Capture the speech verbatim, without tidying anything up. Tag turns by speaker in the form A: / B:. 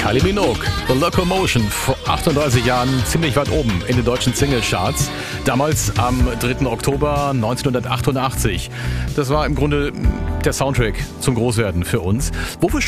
A: Kylie Minogue, The Locomotion, vor achtunddreißig Jahren ziemlich weit oben in den deutschen Singlecharts. Damals am dritten Oktober neunzehnhundertachtundachtzig. Das war im Grunde der Soundtrack zum Großwerden für uns. Wofür